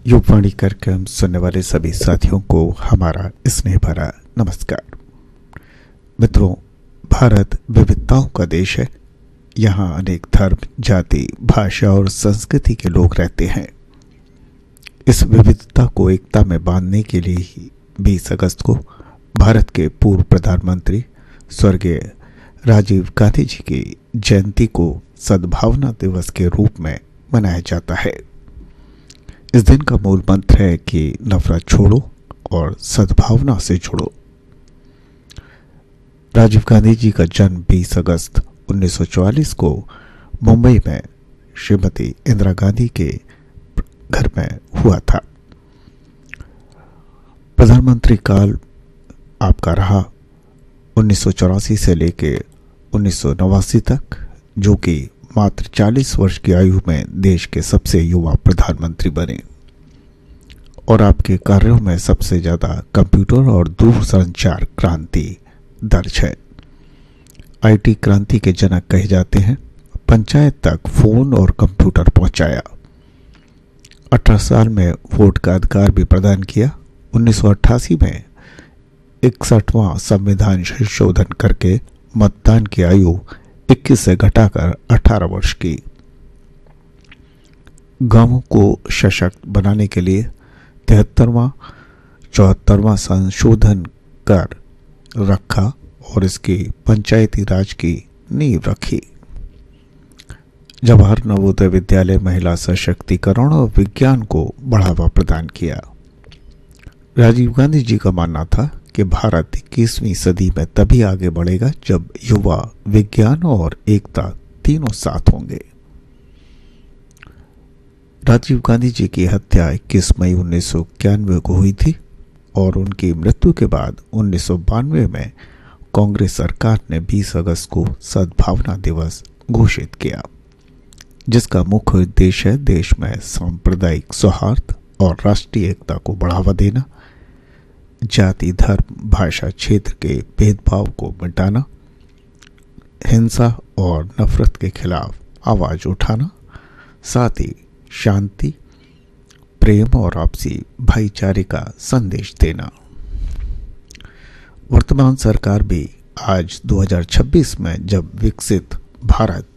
युगवाणी कार्यक्रम सुनने वाले सभी साथियों को हमारा स्नेह भरा नमस्कार। मित्रों, भारत विविधताओं का देश है। यहाँ अनेक धर्म, जाति, भाषा और संस्कृति के लोग रहते हैं। इस विविधता को एकता में बांधने के लिए ही 20 अगस्त को भारत के पूर्व प्रधानमंत्री स्वर्गीय राजीव गांधी जी की जयंती को सद्भावना दिवस के रूप में मनाया जाता है। इस दिन का मूल मंत्र है कि नफरत छोड़ो और सद्भावना से जुड़ो। राजीव गांधी जी का जन्म 20 अगस्त 1944 को मुंबई में श्रीमती इंदिरा गांधी के घर में हुआ था। प्रधानमंत्री काल आपका रहा 1984 से लेकर 1989 तक, जो कि मात्र 40 वर्ष की आयु में देश के सबसे युवा प्रधानमंत्री बने और आपके कार्यों में सबसे ज्यादा कंप्यूटर और दूरसंचार क्रांति दर्ज है। आईटी क्रांति के जनक कहे जाते हैं। पंचायत तक फोन और कंप्यूटर पहुंचाया। 18 साल में वोट का अधिकार भी प्रदान किया। 1988 में 61वां संविधान संशोधन करके मतदान की आयु 21 से घटाकर 18 वर्ष की। गांवों को सशक्त बनाने के लिए 73वां 74वां संशोधन कर रखा और इसकी पंचायती राज की नींव रखी। जवाहर नवोदय विद्यालय महिला सशक्तिकरण और विज्ञान को बढ़ावा प्रदान किया। राजीव गांधी जी का मानना था कि भारत 21वीं सदी में तभी आगे बढ़ेगा जब युवा, विज्ञान और एकता तीनों साथ होंगे। राजीव गांधी जी की हत्या 21 मई 1991 को हुई थी और उनकी मृत्यु के बाद 1992 में कांग्रेस सरकार ने 20 अगस्त को सद्भावना दिवस घोषित किया, जिसका मुख्य उद्देश्य है देश में सांप्रदायिक सौहार्द और राष्ट्रीय एकता को बढ़ावा देना, जाति, धर्म, भाषा, क्षेत्र के भेदभाव को मिटाना, हिंसा और नफरत के खिलाफ आवाज उठाना, साथ ही शांति, प्रेम और आपसी भाईचारे का संदेश देना। वर्तमान सरकार भी आज 2026 में जब विकसित भारत